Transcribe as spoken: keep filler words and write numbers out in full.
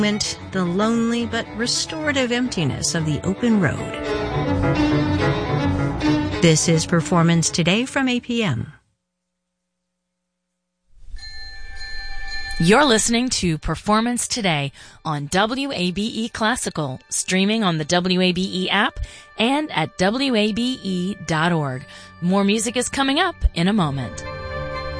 The lonely but restorative emptiness of the open road. This is Performance Today from A P M. You're listening to Performance Today on W A B E Classical, streaming on the W A B E app and at W A B E dot org. More music is coming up in a moment.